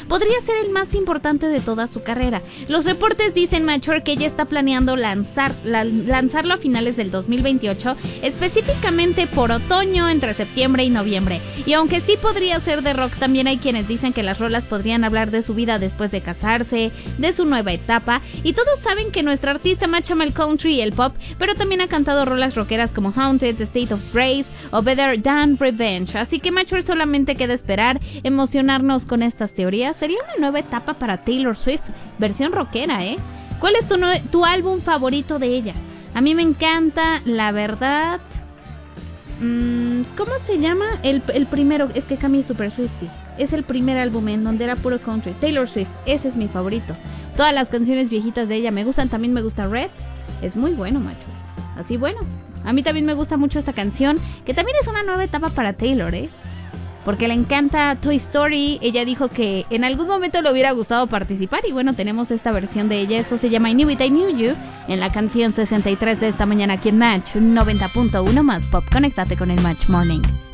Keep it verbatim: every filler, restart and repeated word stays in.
podría ser el más importante de toda su carrera. Los reportes dicen, Mature, que ella está planeando lanzar, la, lanzarlo a finales del dos mil veintiocho, específicamente por otoño, entre septiembre y noviembre. Y aunque sí podría ser de rock, también hay quienes dicen que las rolas podrían hablar de su vida después de casarse, de su nueva etapa, y todos saben que nuestra artista Macha ama el country y el pop, pero también ha cantado rolas rockeras como Haunted, The State of Grace o Better Than Revenge. Así que Mature solamente queda esperar, emocionarnos con estas teorías. Sería una nueva etapa para Taylor Swift, versión rockera, ¿eh? ¿Cuál es tu, no- tu álbum favorito de ella? A mí me encanta, la verdad... Mmm, ¿cómo se llama? El, el primero, es que Cami es super Swiftie. Es el primer álbum en donde era puro country. Taylor Swift, ese es mi favorito. Todas las canciones viejitas de ella me gustan. También me gusta Red. Es muy bueno, macho. Así bueno. A mí también me gusta mucho esta canción, que también es una nueva etapa para Taylor, ¿eh? Porque le encanta Toy Story. Ella dijo que en algún momento le hubiera gustado participar. Y bueno, tenemos esta versión de ella. Esto se llama I Knew It, I Knew You, en la canción sesenta y tres de esta mañana aquí en Match noventa punto uno más Pop. Conéctate con el Match Morning.